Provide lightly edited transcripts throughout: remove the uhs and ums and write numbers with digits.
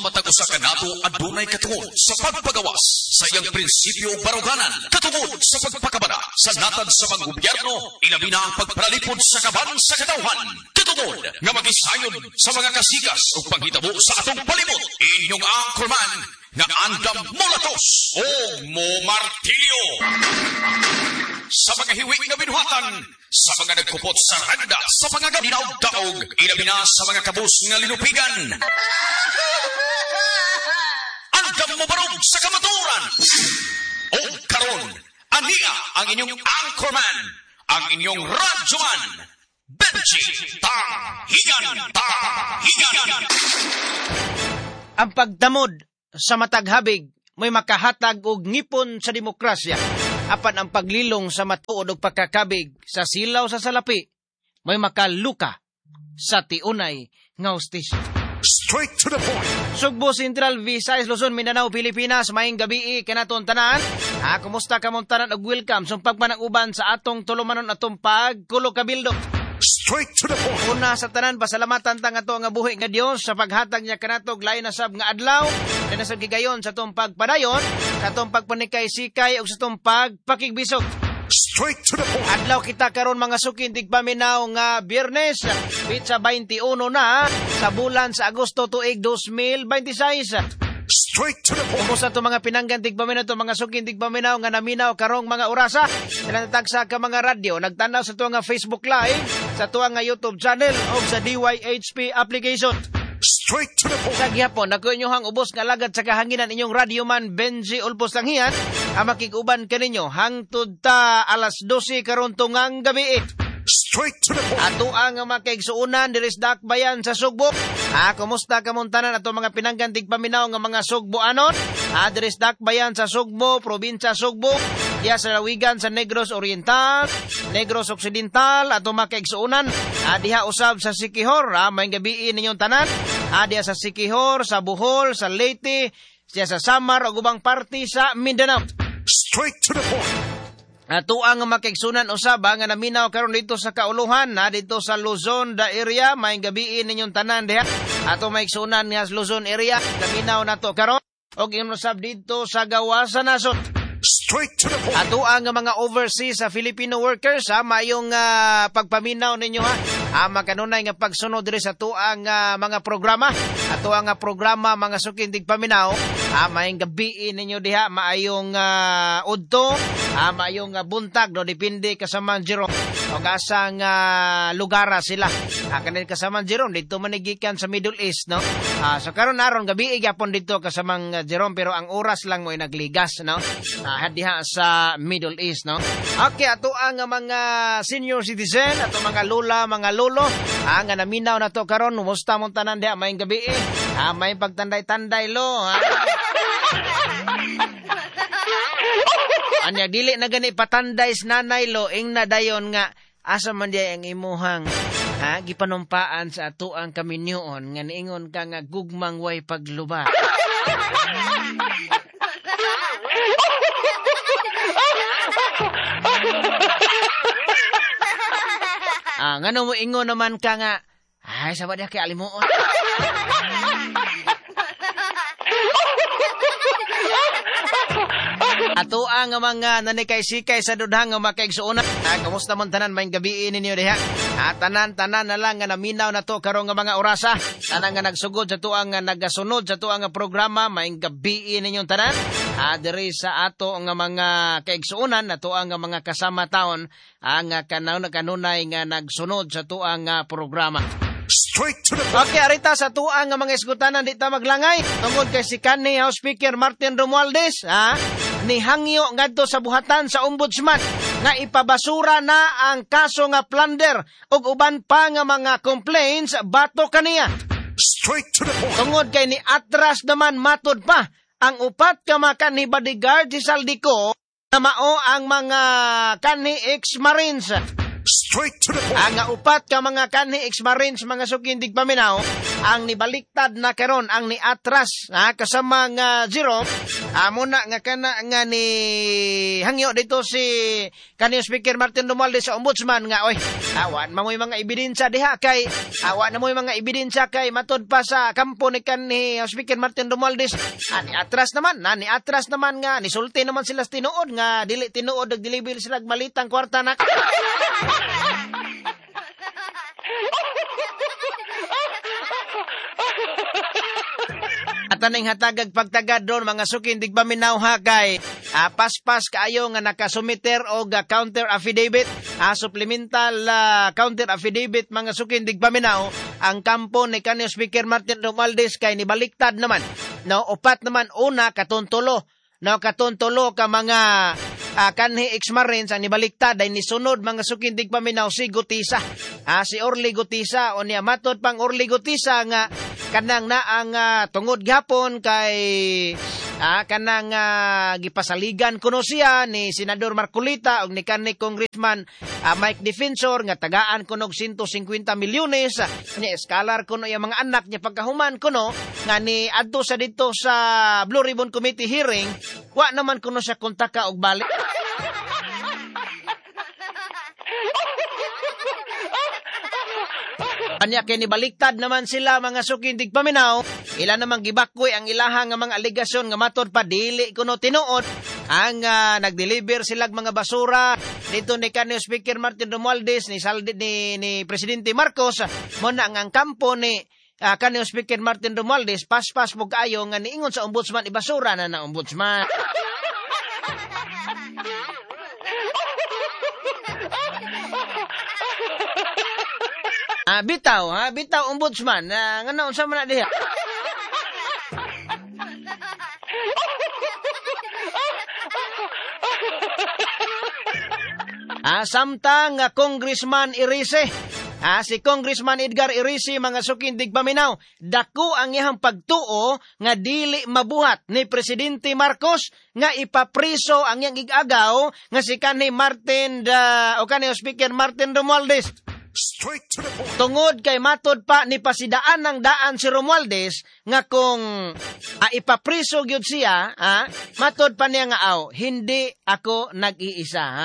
matag usa ka nato adunay katungod sa pagpagawas sa iyang prinsipyo baruganan katungod sa pagpakabara sa natad sa mga gobyerno ilabi na ang pagparalipod sa kaban sa katawhan katungod nga magisayon sa mga kasigas ug panghitabo sa atong palibot inyong anchorman nga andam molatos o mo martilyo sa mga hiwi nga binuhatan sa mga nagkupot sa randa sa mga gabinaw-daog ilabi na sa mga kabus nga linupigan andam mo barog sa kamaturan o karon ania ang inyong anchorman ang inyong radyoman Benji Tanghigan ang pagdamod sa mataghabig may makahatag og ngipon sa demokrasya apan ang paglilong sa matuod og pagkakabig sa silaw sa salapi may makaluka sa tiunay nga hustisya. Straight to the point. Sugbo Central, Visayas, Luzon, Mindanao, Pilipinas, maayong gabi kanaton tanan. Kumusta ka mong tanan og welcome sa pagmanag-uban sa atong tulumanon atong pagkulo kabildo. Straight to the point. Una sa tanan, pasalamatan tang ato nga buhi nga Dios sa paghatag niya kanatog lain na sab nga adlaw, na nasab gigayon sa atong pagpadayon, sa atong pagpanikay-sikay ug sa atong pagpakigbisog. Straight to the point. Adlaw kita karon mga sukin tigpaminaw nga Biyernes, pitsa 21 na sa bulan sa Agosto tuig 2026. Straight to the point. Kumusta to mga pinanggan tigpaminaw to mga sukin tigpaminaw nga naminaw karong mga orasa. Tinatag sa ka mga radyo, nagtanaw sa tuwa nga Facebook Live, sa tuwa nga YouTube channel o sa DYHP application. Straight to the point. Sa gihapon, nagkunyuhang ubos nga lagad sa kahanginan inyong radyoman Benji Ulpos Tanghigan, ang makikuban kaninyo hangtod ta alas 12 karon tungang gabi. Straight to the point. Ato ang makaigsuunan diris Dakbayan sa Sugbo. Kumusta ka muntanan ato mga pinanggan tigpaminaw nga mga Sugboanon? Diris Dakbayan sa Sugbo, probinsya Sugbo, diya sa lawigan sa Negros Oriental, Negros Occidental, ato makaigsuunan. Diha usab sa Siquijor, may gabi ninyong tanan. Diya sa Siquijor, sa Bohol, sa Leyte, diya sa Samar o ubang party sa Mindanao. Straight to the point. Ato ang makigsunan usab nga naminaw karon dito sa Kauluhan dito sa Luzon area may gabi ninyong tanan diha ato maigsunan nga Luzon area naminaw nato karon og inusab dito sa Gawasan Nasod. Straight to the point. Ato ang mga overseas sa Filipino workers mayong pagpaminaw ninyo makanunay nga pagsunod diri sa ato ang mga programa ato ang programa mga sukin tigpaminaw mayong gabi ninyo diha maayong udto mayong buntag no depende kasamang Jerome o asang lugara sila kanil kasamang Jerome dito manigikan sa Middle East no so karon aron gabi gyapon dito kasamang Jerome pero ang oras lang mo ay nagligas no diha sa Middle East no. Okay, ato ang mga senior citizen ato mga lola mga lolo nga naminaw na to karon kumusta mo tanan diha maayong gabi may pagtanday-tanday lo Anya dili na gani patanday nanay lo ing nadayon nga asa man diay ang imuhang gipanumpaan sa ato ang kaminyoon nga niingon ka nga gugmang way pagluba. Ngano mo ingon naman ka nga ay sabad kay alimuot. Ato ang mga nanikay-sikay sa dudhang nga makaigsuunan. Kamusta man tanan maayong gabi ninyo diha. Tanan na lang nga naminaw na to karong nga mga orasa. Tanan nga nagsugod sa tuang nga nagasunod sa tuang nga programa maayong gabi ninyong tanan. Diri sa ato nga mga kaigsuunan na tuang nga mga kasama taon ang kanunay nga nagsunod sa tuang nga programa. Straight to the point. Okay, arita sa tuang nga mga isgutanan di ta maglangay. Tungod kay si kanhi House Speaker Martin Romualdez, ni hangyo ngadto sa buhatan sa ombudsman nga ipabasura na ang kaso nga plunder ug uban pa nga mga complaints bato kaniya. Straight to the point. Tungod kay ni atras naman matod pa ang upat ka mga kanhi bodyguard si Saldico na mao ang mga kanhi ex-Marines. Straight to the point. Ang upat ka mga kanhi ex-Marines mga sukindig paminaw ang nibaliktad na karon ang niatras kasama nga Jerome muna nga kana nga ni hangyo dito si kaniyang Speaker Martin Romualdez sa ombudsman nga oy awan mamoy mga ebidensya diha kay awan na moy mga ebidensya kay matud pa sa kampo ni Speaker Martin Romualdez niatras naman nga nisulti naman sila sa tinuod nga dili tinuod nagdeliver sila malitang kwarta na at aning hatagag pagtagad doon mga sukin digpaminaw kay paspas kaayo nga nakasumiter og counter affidavit supplemental counter affidavit mga sukin digpaminaw ang kampo ni kaniyang Speaker Martin Romualdez kay nibaliktad naman no upat naman una katuntulo ka mga kanhi ex-marines ang nibaliktad ay nisunod mga sukin digpaminaw si Gutisa si Orly Gutisa o niya matod pang Orly Gutisa nga kanang na ang tungod gihapon kay kanang gipasaligan kuno siya ni Senador Marcolita og ni kanhi Congressman Mike Defensor nga tagaan kuno og 150 milyones ni eskalar kuno yung mga anak niya pagkahuman kuno nga ni adto sa dito sa Blue Ribbon Committee hearing wa naman kuno siya kontaka og balik. Anya kay nibaliktad naman sila mga sukin digpaminaw ila namang gibakkoy ang ilahang nga mga aligasyon nga matod pa dili kuno tinuod ang nagdeliver sila mga basura dito ni kaniyang Speaker Martin Romualdez ni Presidente Marcos mo na ang kampo ni kaniyang Speaker Martin Romualdez paspas mo kaayo nga niingon sa ombudsman ibasura na ombudsman. Bitaw ombudsman nga naon sa man diha. Samtang Congressman Irise si Congressman Edgar Irise mga sukin digpaminaw dako ang iyang pagtuo nga dili mabuhat ni Presidente Marcos nga ipapriso ang iyang igagaw nga si kanhi kanhi Speaker Martin Romualdez. Straight to the point. Tungod kay matod pa ni pasidaan ng daan si Romualdez nga kung ipapriso gyud siya matod pa niya nga hindi ako nag-iisa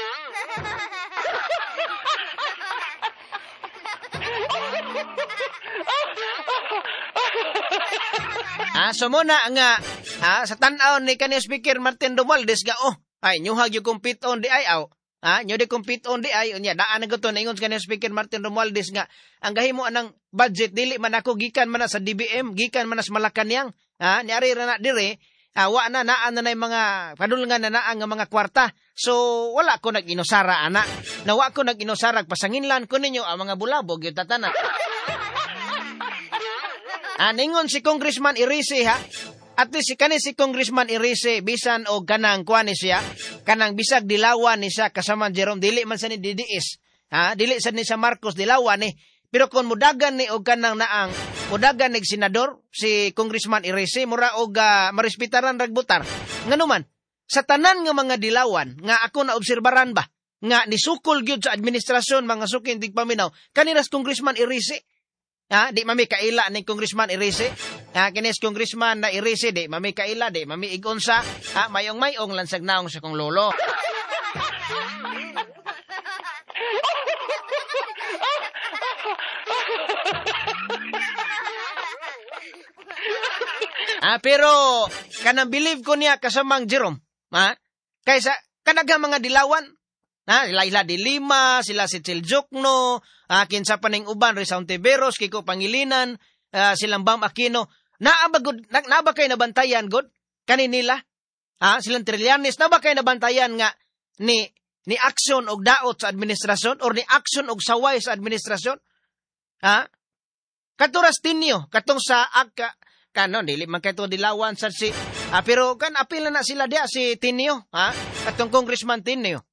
so muna nga sa tan-aw ni kaniyang Speaker Martin Romualdez nga nyuhag yung compete on di nyo di compete on di unya daan na gato na ingon kaniyang Speaker Martin Romualdez nga ang gahimo anang budget dili man ako gikan man sa DBM gikan man sa Malacañang niari ra na dire wa na naan na mga padulngan na naang nga mga kwarta so wala ko nag-inusara ana nawa ko nag-inusara pasanginlan ko ninyo ang mga bulabog yung tatana ningon si Congressman Irise at least si Congressman Irise bisan o kanang kuani siya kanang bisag dilawan ni siya kasama Jerome dili man sa ni DDS dili sa ni sa Marcos dilawan pero kung mudagan ni og kanang naang mudagan ni senador si Congressman Irise mura og marespetaran ragbutar nganuman sa tanan nga mga dilawan nga ako na obserbaran ba nga nisukol gyud sa administrasyon mga sukin digpaminaw kaniras Congressman Irise di mami kaila ni Congressman Irise. Kinis Congressman na Irise di mami kaila di mami igonsa. Mayong lansag naong sa kong lolo. Pero kanang believe ko niya kasamang Jerome. Kaysa kanaga mga dilawan sila di Lima, sila si Chiljokno, kinsa pa ning uban, Rizal Ontiveros, Kiko Pangilinan, silang Bam Aquino. Naaba kay nabantayan, God? Kaninila? Silang Trillanes, naaba kay nabantayan nga ni action og daot sa administrasyon or ni action og saway sa administrasyon? Katuras tinyo, katong sa dili man kayo dilawan sa si, pero apil na sila dia si Tinio, katong Congressman Tinio.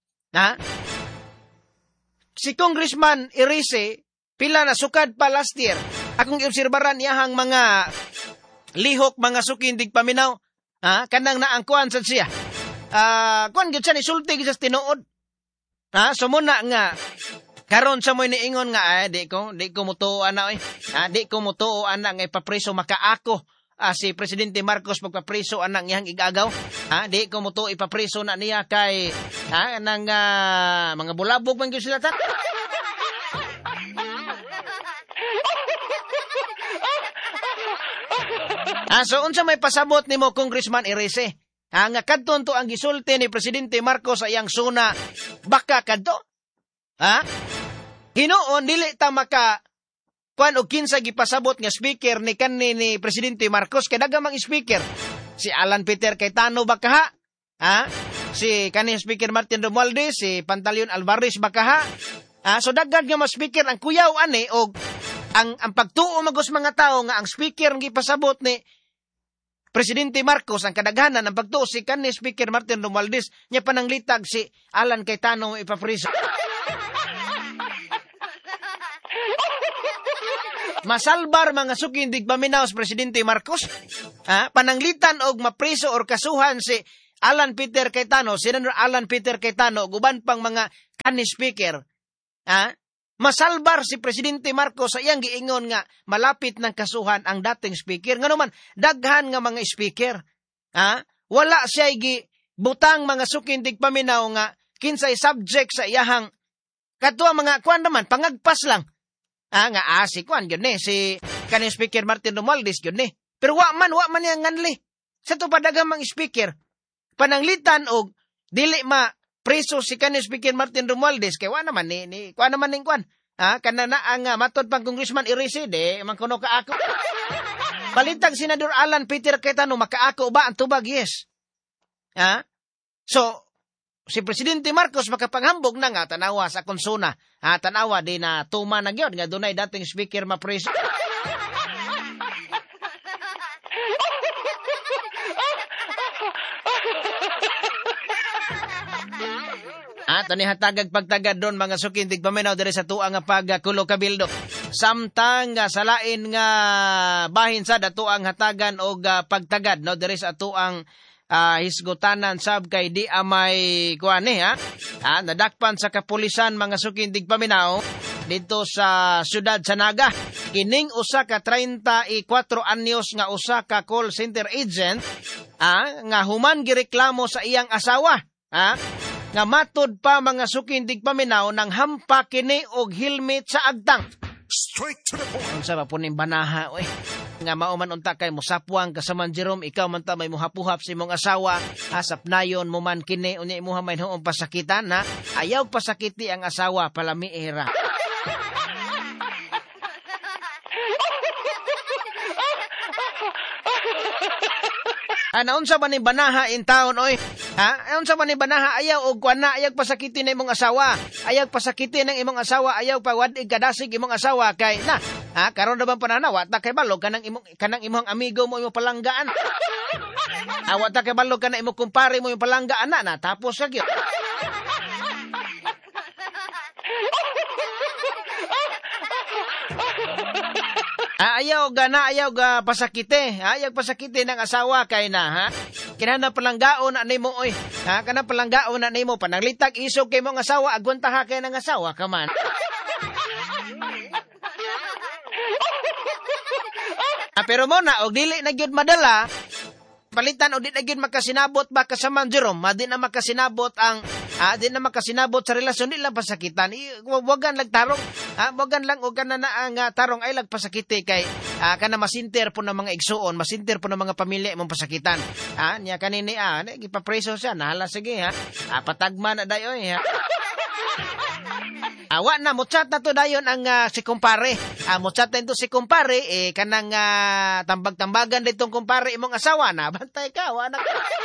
Si Congressman Irise, pila na sukad pa last year, akong iobserbaran iyahang mga lihok, mga sukin digpaminaw, kanang naangkuan sa siya. Kuan gyud siya ni sulti sa tinuod. So muna nga Karon sa mo'y niingon nga, di ko mutuo ana, di ko mutuo ana nga ipapriso makaako. Si Presidente Marcos magpapriso anang iyang igagaw. Di ko mutuo ipapriso na niya kay nang mga bulabog man gyud sila ta. So unsa may pasabot nimo Congressman Irise? Nga kadton to ang gisulti ni Presidente Marcos sa iyang suna baka kadto? Hinoon dili ta maka kuan og kinsa gipasabot nga speaker ni kanni Presidente Marcos kay daghang mga speaker. Si Alan Peter Cayetano baka si kanhi Speaker Martin Romualdez, si Pantaleon Alvarez baka so daghan nga mga speaker ang kuyaw ani og ang pagtuo magos mga tao nga ang speaker ang gipasabot ni Presidente Marcos ang kadaghanan ang pagtuo si kanhi Speaker Martin Romualdez nya pananglitag si Alan Cayetano ipapriso. Masalbar mga suking digpaminaw sa Presidente Marcos, pananglitan og mapriso or kasuhan si Alan Peter Cayetano, Senator Alan Peter Cayetano, guban pang mga kanhi speaker. Masalbar si Presidente Marcos sa iyang giingon nga malapit ng kasuhan ang dating speaker. Nganuman, daghan nga mga speaker. Wala siya butang mga suking digpaminaw nga kinsay subject sa iyahang kadto mga kuan naman, pangagpas lang. Si Kwan, yun si kanang Speaker Martin Romualdez, yun Pero wa man yung nganli. Sa to padagang mga speaker, pananglitan og dili preso si kanang Speaker Martin Romualdez, kaya wa naman kuan naman ning kuan. Kana na ang matod pang Congressman Irise, man kuno ka ako. Balitag Senador Alan Peter Cayetano, makaako ba ang tubag? Yes. So, si Presidente Marcos makapanghambog na nga tanawa sa konsuna. Tanawa di na tuma na gyud nga dunay dating speaker mapreso. Tani hatagag pagtagad doon mga suking tigpaminaw diri sa tuang nga pagkulo kabildo. Samtang sa lain nga bahin sa datuang hatagan og pagtagad no diri sa tuang hisgutanan sab kay di amay kuani nadakpan sa kapulisan mga suking tigpaminaw dito sa siyudad sa Naga. Kining usa ka 34 anyos nga usa ka call center agent nga human gireklamo sa iyang asawa nga matod pa mga suking tigpaminaw nang hampa kini og helmet sa agtang. Straight to the point. Unsa ba puning banaha oy? Nga mauman unta kay musapwang ka sa man Jerome, ikaw man ta may muhapuhap si imong asawa, sapnayon mo man kini unya imuha may noong pasakitan ayaw pasakiti ang asawa palami era. Unsa ba ni banaha in town oy? Unsa ba ni banaha ayaw og kuan na ayaw pasakiti na imong asawa. Ayaw pasakiti ng imong asawa, ayaw pawad igadasig imong asawa kay karon na bang pananawa ta kay balog kanang imong amigo mo imong palanggaan. Wa ta kay balog kana imong kumpare mo imong palanggaan na tapos sa gyud. Ayaw ga pasakite. Ayaw pasakite ng asawa kay na kinahanglan palanggaon na nimo oy. Kana palanggaon na nimo pananglitag isog kay mong asawa agwanta ha kay ng asawa ka man. Pero mo na og dili na gyud madala. Palitan o di na gyud makasinabot ba kasaman Jerome, di na makasinabot ang di na makasinabot sa relasyon nila pasakitan. Wagan lang tarong. Wagan lang og kana na ang tarong ay lagpasakite kay kana masinter po ng mga igsuon, masinter po ng mga pamilya imong pasakitan. Nya kanini gipapreso siya, nahala sige patagma na dayoy Awa na, muchat na to dayon ang si kumpare. Muchat na ito si kumpare, kanang tambag-tambagan ditong kumpare imong asawa na. Bantay ka, anak.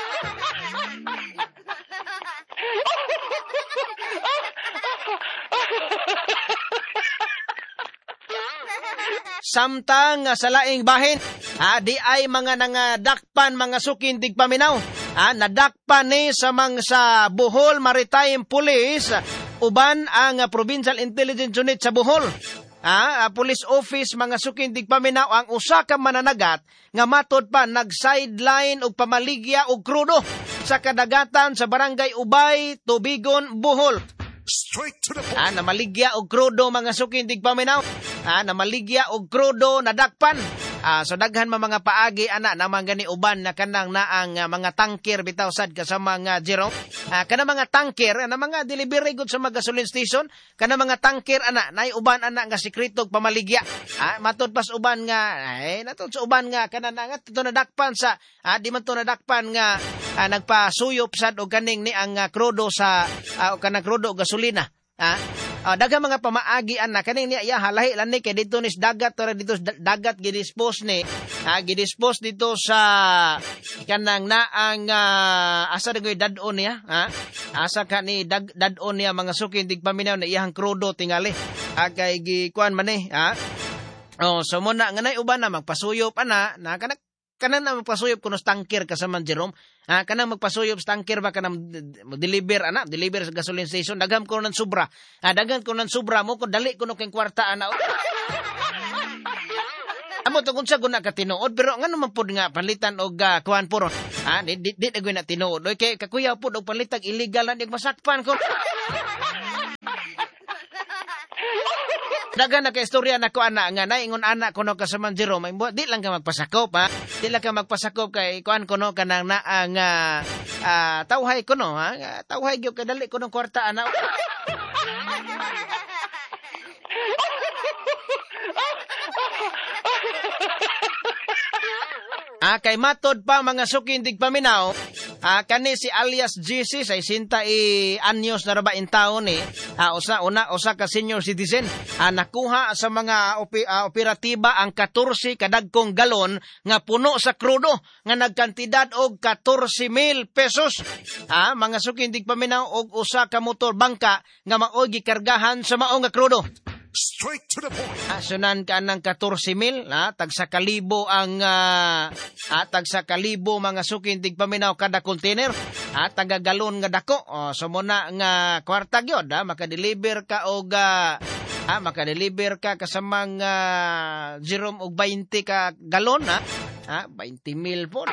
Samtang sa laing bahin, di ay mga nangadakpan mga suking tigpaminaw. Nadakpan ni sa Bohol Maritime Police, uban ang Provincial Intelligence Unit sa Bohol. Police Office mga suking tigpaminaw ang usa ka mananagat nga matod pa nag-sideline og pamaligya og krudo sa kadagatan sa Barangay Ubay, Tubigon, Bohol. Straight to the point. Namaligya og krudo mga suking tigpaminaw. Namaligya og krudo nadakpan. So daghan mga paagi naman gani uban na kanang naang mga tanker bitaw sad kasama nga Jerome. Kana mga tanker mga delivery gud sa mga gasoline station, kana mga tanker nay uban nga sikretog pamaligya. Matud pas uban nga natud sa uban nga kana nga to nadakpan sa di man to nadakpan nga nagpasuyop sad og kaning ni ang krudo sa kanang krudo gasolina. Daghang mga pamaagi kaning niya halahi lan ni kay dito nis dagat ora dito dagat gidispose ni gidispose dito sa kanang naang asa dagoy dadon niya asa ka ni dadon niya mga sukin tigpaminaw na iyang krudo tingali kay gikuan man ni so mo na nganay uban na magpasuyop na kanan na magpasuyop kuno tanker kasama Jerome. Kanang magpasuyop sa tanker ba kanang deliver sa gasoline station dagham ko nang sobra. Daghan ko nang sobra mo ko dali kuno kay kwarta Amo to kung sa guna ka tinuod pero ngano man pud nga palitan og kuan puro. Di dagoy na tinuod. Oy kay kakuya pud og palitag illegal na masakpan ko. Dagan na ka istorya na ko nga naingon anak ko no kasama Jerome di lang ka magpasakop di lang ka magpasakop kay kuan ko no kanang naang tawhay ko no tawhay gyud kadali ko no kwarta kay matod pa mga suking tigpaminaw kani si alias GC sa 60 anyos na raba in taon usa ka senior citizen nakuha sa mga operatiba ang 14 kadagkong galon nga puno sa krudo nga nagkantidad og 14,000 pesos mga suking tigpaminaw og usa ka motor bangka nga maoy gikargahan sa mao nga krudo. Straight to the point. Sunan ka ng 14,000 tagsa kalibo ang tagsa kalibo mga suking tigpaminaw kada container taga galon nga dako so muna nga kwarta gyud makadeliver ka og makadeliver ka kasamang Jerome og 20 ka galon 20,000 po.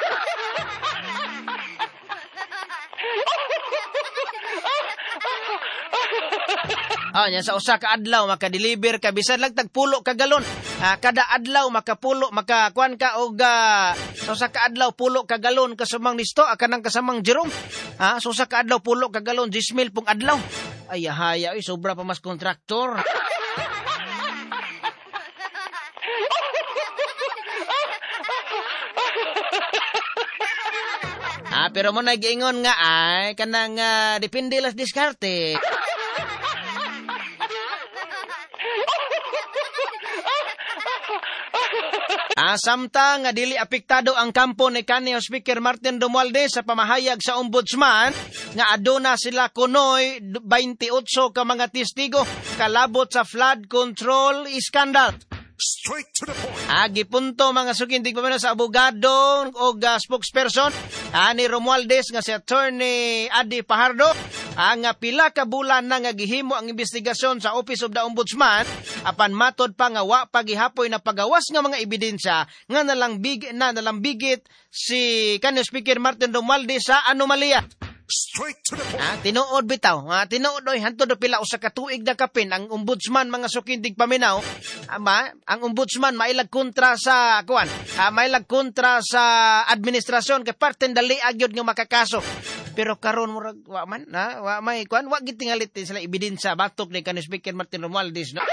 Nya sa usa ka adlaw makadeliver ka bisan lang tag pulo ka galon. Kada adlaw makapulo makakuan ka og sa usa ka adlaw pulo ka galon kasamang nisto kanang kasamang Jerome. Sa usa ka adlaw pulo ka galon 10,000 pong adlaw. Ay haya sobra pa mas kontraktor. Pero mo nag-ingon nga kanang depende las diskarte. Samtang dili apektado ang kampo ni kanhi Speaker Martin Romualdez sa pamahayag sa ombudsman nga aduna sila kunoy 28 ka mga testigo kalabot sa flood control scandal. Straight to the point. Gipunto mga suking tigpaminaw sa abogado o spokesperson ni Romualdez nga si Attorney Adi Pajardo ang pila ka bulan na nga gihimo ang investigasyon sa Office of the Ombudsman apan matod pa nga wa pagihapoy na pagawas nga mga ebidensya nga nalambigit si kanhi Speaker Martin Romualdez sa anomalya. Straight to the point. Tinuod bitaw. Tinuod hantod pila usa ka tuig na kapin ang ombudsman mga suking tigpaminaw. Ang ombudsman mailag kontra sa mailag kontra sa administrasyon kay parten dali agyod nga makakaso. Pero karon murag wa may gid tingalit sila ebidensya batok ni kanhi Speaker Martin Romualdez no.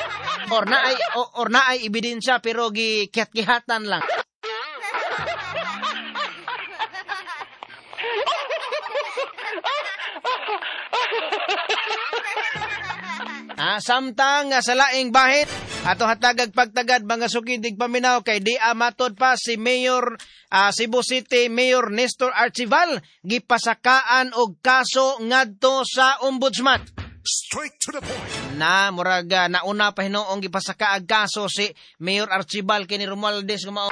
Or na ay ebidensya pero gikihat-kihatan lang. Samtang sa laing bahit ato hatagag pagtagad mga suking tigpaminaw kay di matod pa si Mayor Cebu City Mayor Nestor Archival gipasakaan og kaso ngadto sa ombudsman. Straight to the point. Murag nauna pa hinoong gipasaka ang kaso si Mayor Archival kini Romualdez gumao.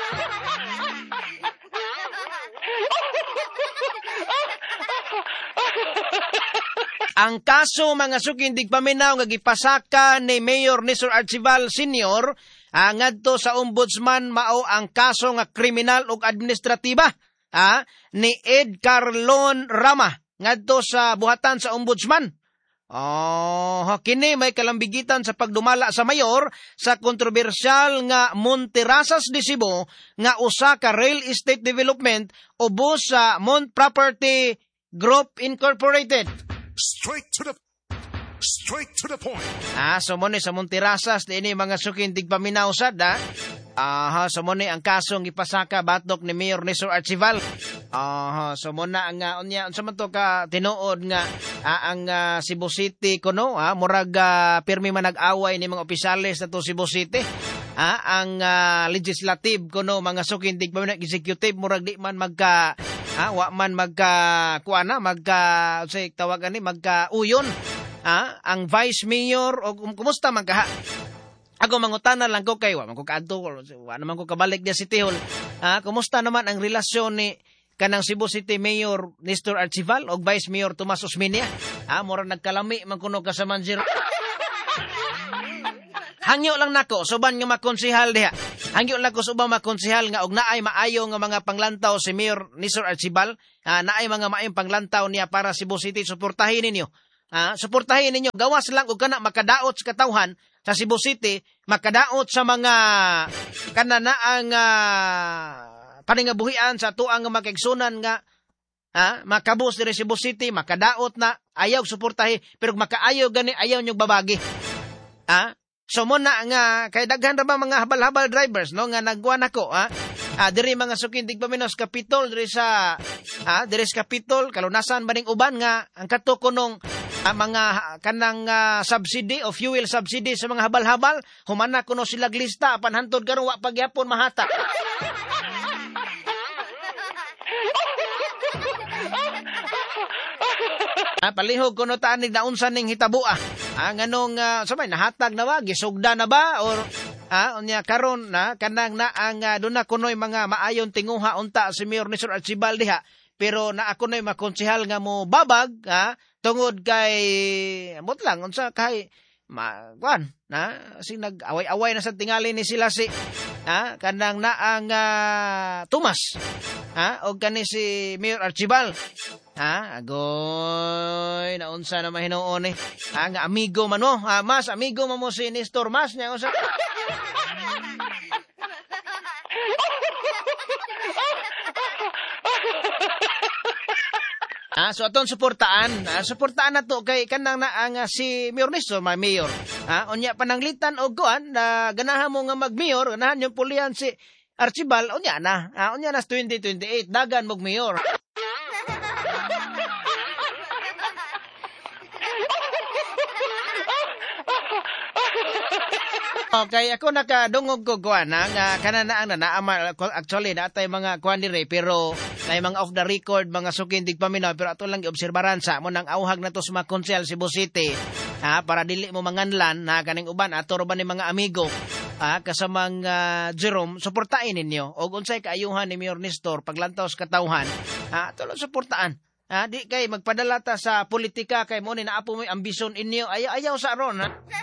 Ang kaso mga suking tigpaminaw nga gipasaka ni Mayor Nestor Archival Sr. ngadto sa ombudsman mao ang kaso nga kriminal ug administratiba ni Ed Carlon Rama ngadto sa buhatan sa ombudsman. Kini may kalambigitan sa pagdumala sa mayor sa kontrobersyal nga Monterasas de Cebu nga usa ka real estate development ubos sa Mont Property Group Incorporated. Straight to the point. So mo ni sa Monterasas di ini mga sukin tigpaminaw sad so mo ni ang kasong ipasaka batok ni Mayor Nestor Archival. So mo na ang unya unsa man to ka tinuod nga ang Cebu City kuno murag pirmi man nag-away ni mga opisyales sa Cebu City. Ang legislative kuno mga sukin tigpaminaw executive murag di man magka wa man magka kuana magka say tawagan ni magka uyon. Ang vice mayor o kumusta man ka? Ako mangutana lang ko kay wa man ko kaadto wa naman ko kabalik dia City Hall. Kumusta naman ang relasyon ni kanang Cebu City Mayor Nestor Archival o Vice Mayor Tomas Osmeña? Mura nagkalami man kuno ka sa Manjiro. Hangyo lang nako suban nga makonsehal diha. Hangyo lang ko suban makonsehal nga og naay maayo nga mga panglantaw si Mayor Nestor Archival. Naay mga maayong panglantaw niya para Cebu City suportahin ninyo. Suportahin ninyo gawas lang og kana makadaot sa katawhan sa Cebu City, makadaot sa mga kananaang paningabuhian sa tuang nga makigsunan nga makabus diri Cebu City, makadaot na ayaw suportahi pero makaayaw gani ayaw nyog babagi. So mo na nga kay daghan ra ba mga habal-habal drivers no nga nagwan ako diri mga sukin tigpaminos Capitol diri sa Capitol kalunasan baning uban nga ang kato kunong mga kanang subsidy o fuel subsidy sa mga habal-habal humana kuno sila lista panhantod karon wa pagyapon mahata. Palihog kuno taanig na unsa ning hitabo nganong sabay nahatag na ba gisugda na ba or unya karon na kanang na ang duna kunoy mga maayon tinguha unta si Mayor Nestor Archival diha pero na ako noy makonsehal nga mo babag tungod kay amot lang unsa kay kuan sing nag-away-away na sa tingali ni sila si kanang na ang Tomas og kani si Mayor Archival agoy naunsa na mahinuon nga amigo man mo mas amigo mo si Nestor mas nya unsa so aton suportaan na to kay kanang na ang si Mayor Nestor mayor unya pananglitan og kuan ganahan mo nga mag-mayor ganahan yung pulihan si Archival unya na 2028 dagan mog mayor. Okay, ako nakadungog ko kuan nga kanana ang naama actually natay mga kuan dire pero nay mga off the record mga sukin tigpaminaw pero ato lang giobserbaran sa mo nang awhag na to sa mga konsehal Cebu City para dili mo manganlan kaning uban ato ro ba ni mga amigo kasamang Jerome suportahin ninyo og unsay kaayuhan ni Mayor Nestor paglantaw sa katawhan ato lang suportaan. Di kay magpadala ta sa politika kay mo ni naapo mo ambisyon inyo ayaw sa aron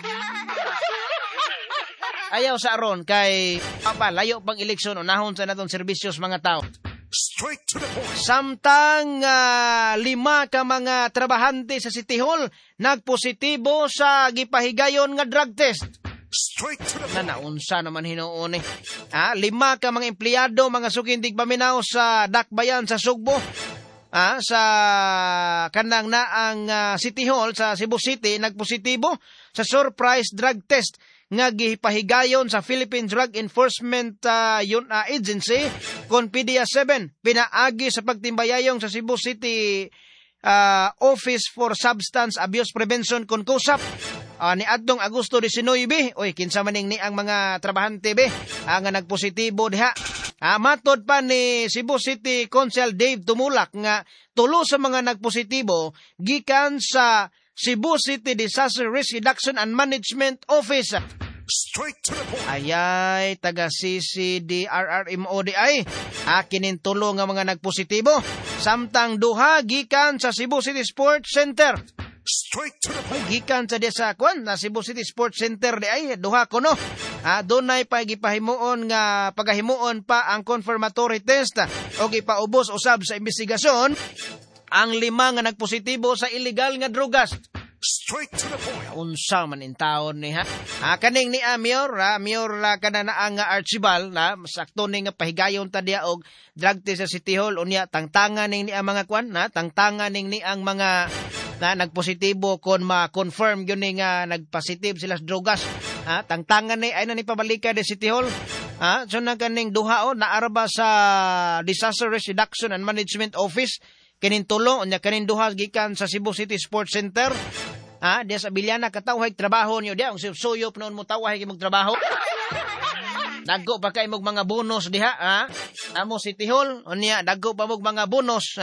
ayaw sa aron kay layo pang eleksyon unahon sa natong serbisyos mga tao. Straight to the point. Samtang 5 ka mga trabahante sa City Hall nagpositibo sa gipahigayon nga drug test. Straight to the point. Naunsa naman hinuon 5 ka mga empleyado mga sukin tigpaminaw sa Dakbayan sa Sugbo. Sa kanang na ang City Hall sa Cebu City nagpositibo sa surprise drug test nga gipahigayon sa Philippine Drug Enforcement Agency kon PDEA-7 pinaagi sa pagtimbayayong sa Cebu City Office for Substance Abuse Prevention kon KUSAP ni adtong Agosto 19 kinsa maning ni ang mga trabahante nga nagpositibo diha. Matod pa ni Cebu City Council Dave Tumulak nga tulo sa mga nagpositibo gikan sa Cebu City Disaster Risk Reduction and Management Office. Straight to the point. Ayay, taga CCDRRMO di ay. Kinin tulo nga mga nagpositibo. Samtang duha gikan sa Cebu City Sports Center. Straight to the point. Gikan sa desa na Cebu City Sports Center di ay duha kuno. Dunay pa gipahimuon nga pagahimuon pa ang confirmatory test o gipaubos usab sa investigasyon ang 5 nga nagpositibo sa illegal nga drugas. Straight to the point. Unsa man in taon ni ha. Kaning ni Mayor kana na ang Archibald na sakto ni nga pahigayon ta diha og drug test sa City Hall unya tangtangan ning ni ang mga kwan na tangtangan ning ni ang mga na nagpositibo kon ma-confirm gyud ni nga nagpositive sila sa drogas. Tangtangan ni ay na ni pabalikan di City Hall. So na kaning duha naaraba sa Disaster Risk Reduction and Management Office kining tulong unya kaning duha gikan sa Cebu City Sports Center. Diya sa Bilyana katawhay trabaho niyo diya ang suyop noon mo tawhay kay trabaho. Dagko pa kay mog mga bonus diha amo City Hall unya dagko pa mog mga bonus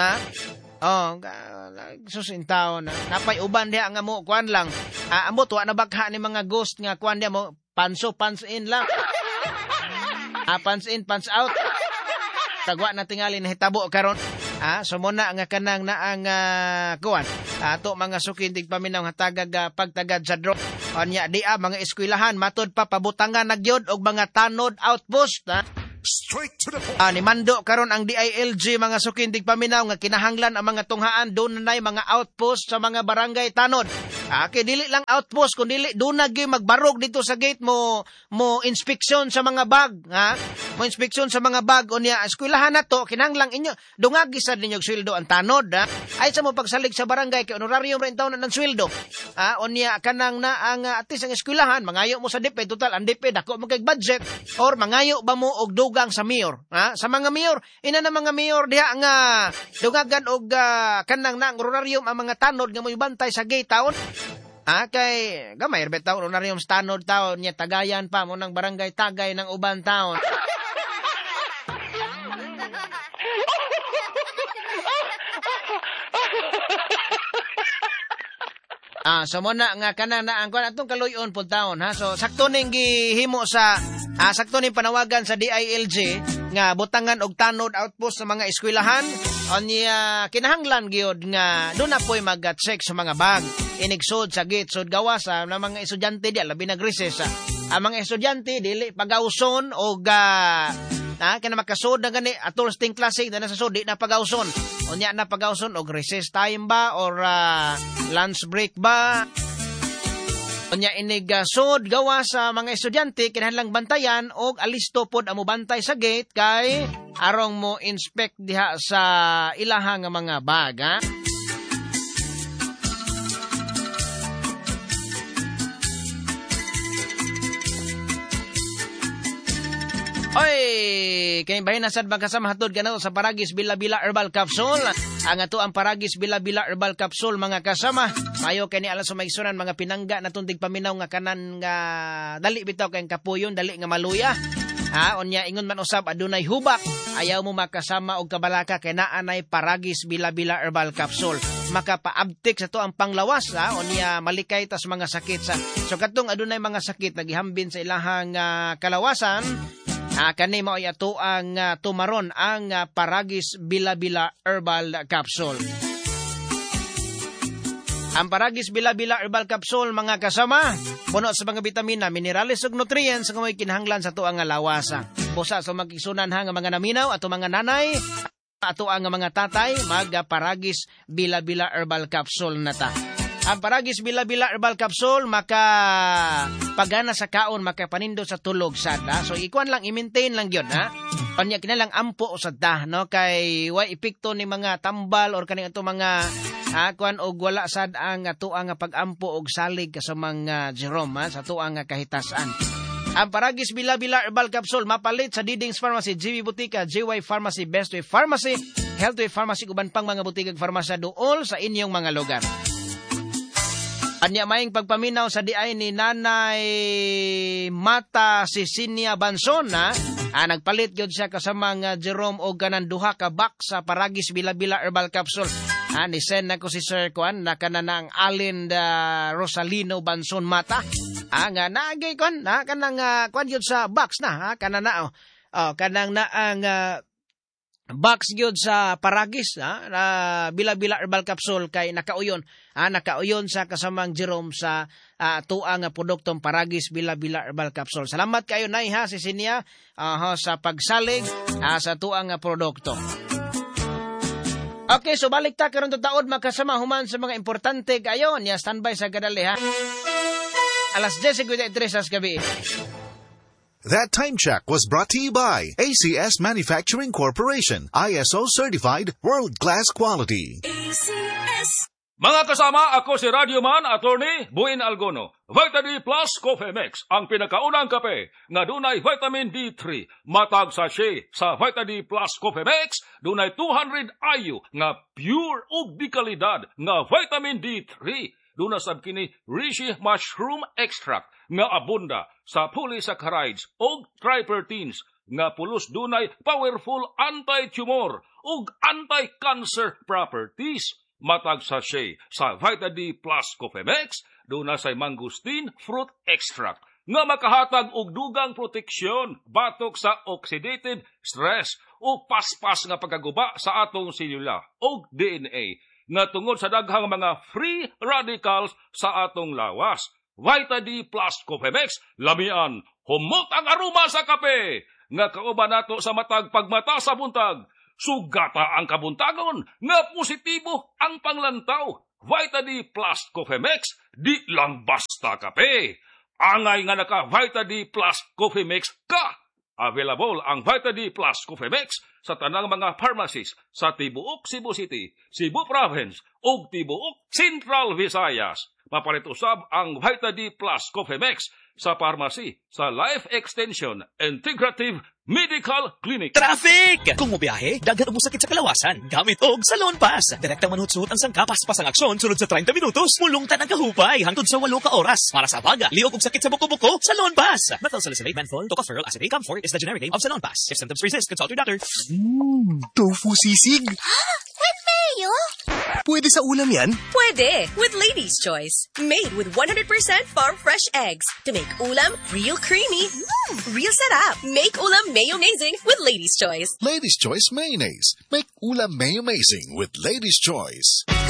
susintaw na napay uban diha nga mo kuan lang amo tuwa na bagha ni mga ghost nga kuan diha mo pants in lang pants in pants out tagwa na tingali na hitabo karon so muna nga kanang na ang kuan ato mga sukindig paminaw nga tagag pagtagad sa drone anya di mga eskwelahan matud pa pabutangan nagyod og mga tanod outpost Straight to the point. Ni mando karon ang DILG mga sukindig paminaw nga kinahanglan ang mga tunghaan doon na mga outpost sa mga barangay tanod. Kay dili lang outpost kun dili doon na gyud magbarog dito sa gate mo inspeksyon sa mga bag mo inspeksyon sa mga bag unya eskwelahan nato kinahanglan inyo dungag gisad ninyo sweldo ang tanod ay sa mo pagsalig sa barangay kay honorarium rin taon ng sweldo unya kanang na ang atis ang eskwelahan mangayo mo sa DepEd total ang DepEd dako magkag budget or mangayo ba mo og dugang sa mayor sa mga mayor ina na mga mayor diha nga dugagan og kanang na ang honorarium ang mga tanod nga mo bantay sa gate taon kay gamay rebet taon honorarium sa tanod taon nya tagayan pa mo ng barangay tagay ng uban taon. So mo na nga kana na ang kuan atong kaluyon pud taon so sakto ning gihimo sa sakto ning panawagan sa DILG nga butangan og tanod outpost sa mga eskwelahan unya kinahanglan gyud nga doon na poy mag-check sa mga bag inigsod sa gate sud gawas sa mga estudyante di labi nag-recess ang mga estudyante dili pagawson og kana makasod na gani atol sting klase na sa sud di na pagawson unya na pagawson og recess time ba or lunch break ba unya inig sud gawa sa mga estudyante kinahanglang bantayan og alisto pod amo bantay sa gate kay arong mo inspect diha sa ilahang mga bag Oy, kay bahin nasad magkasama hatod ganaw sa Paragis Bila-Bila Herbal Capsule. Ang ato ang Paragis Bila-Bila Herbal Capsule mga kasama. Mayo kay ni alas sumaigsunan mga pinangga na tundig paminaw nga kanan nga dali bitaw kay kapuyon, dali nga maluya. Unya ingon man usab adunay hubak. Ayaw mo makasama og kabalaka kay naanay Paragis Bila-Bila Herbal Capsule. Makapaabtik sa to ang panglawas unya malikay tas mga sakit sa. So katong adunay mga sakit nagihambin sa ilahang kalawasan. Kani mo ay ato ang tumaron ang Paragis Bila-Bila Herbal Capsule. Ang Paragis Bila-Bila Herbal Capsule mga kasama, puno sa mga bitamina, minerales ug nutrients nga may kinahanglan sa tuang nga lawasa. Busa sa magkisunan nga mga naminaw ato mga nanay, ato ang mga tatay, mag Paragis Bila-Bila Herbal Capsule na ta. Ang Paragis Bila-Bila Herbal Capsule pagana sa kaon makapanindo sa tulog sad so ikuan lang i-maintain lang gyud Kanya kinalang ampo sad no kay way epekto ni mga tambal or kaning ato mga kuan og wala sad ang ato ang pag-ampo og salig sa mga Jerome sa ato ang kahitasan. Ang Paragis Bila-Bila Herbal Capsule mapalit sa Diding's Pharmacy, GB Butika, JY Pharmacy, Best Way Pharmacy, Healthway Pharmacy uban pang mga butikag farmasya duol sa inyong mga lugar. Anya maing pagpaminaw sa diay ni Nanay Mata Cecilia Banson nagpalit gyud siya kasama nga Jerome og kanan duha ka box sa Paragis Bila-Bila Herbal Capsule. Ni send nako si Sir Kwan na kanang Alin Rosalino Banson Mata. Nga naagay kon kanang kwan gyud sa box na kanana kanang na ang box gyud sa Paragis Bila-Bila Herbal Capsule kay nakauyon sa kasamang Jerome sa tuang produktong Paragis Bila-Bila Herbal Capsule. Salamat kayo nay si Sinia sa pagsalig sa tuang produkto. Okay, so balik ta karon taod makasama human sa mga importante kayon. Ya standby sa gadali ha. Alas 10:53 sa gabi. That time check was brought to you by ACS Manufacturing Corporation, ISO certified, world-class quality. ACS. Mga kasama, ako si Radioman Attorney Buin Algono. Vita D Plus Coffee Mix, ang pinakaunang kape nga dunay vitamin D3. Matag sachet sa Vita D Plus Coffee Mix, dunay 200 IU nga pure ug di kalidad nga vitamin D3. Duna sab kini reishi mushroom extract nga abunda sa polysaccharides ug tripertines nga pulos dunay powerful anti-tumor ug anti-cancer properties. Matag sachet sa Vita D Plus Coffee Mix, duna say mangosteen fruit extract nga makahatag og dugang proteksyon batok sa oxidative stress o paspas nga pagkaguba sa atong selula o DNA nga tungod sa daghang mga free radicals sa atong lawas. Vita D Plus Coffee Mix, lamian, humot ang aroma sa kape nga kauban nato sa matag pagmata sa buntag. Sugata ang kabuntagon nga positibo ang panglantaw. Vita D Plus Coffee Mix, di lang basta kape. Angay nga naka Vita D Plus Coffee Mix ka. Available ang Vita D Plus Coffee Mix sa tanang mga pharmacies sa tibuok Cebu City, Cebu Province ug tibuok Central Visayas. Mapalit usab ang Vita D Plus Coffee Mix sa pharmacy sa Life Extension Integrative Medical Clinic. Traffic! Kung mobiyahe, daghan mo sakit sa kalawasan. Gamit og Salon Pass. Direktang manhutsuhot ang sangkapas pasang aksyon sunod sa 30 minutos. Mulungtan ang kahupay hangtod sa 8 ka oras. Para sa baga, liog og sakit sa buko-buko, Salon Pass. Methyl salicylate, menthol, tocopherol acetate, camphor is the generic name of Salon Pass. If symptoms persist, consult your doctor. Tofu sisig. Mayo? Pwede sa ulam yan? Pwede, with Lady's Choice. Made with 100% farm-fresh eggs. To make ulam real creamy, real sarap. Make ulam mayo-mazing with Lady's Choice. Lady's Choice Mayonnaise. Make ulam mayo-mazing with Lady's Choice.